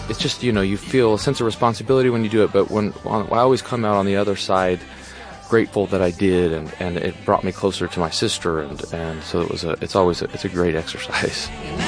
it's just, you feel a sense of responsibility when you do it, but I always come out on the other side grateful that I did, and it brought me closer to my sister, and so it's a great exercise.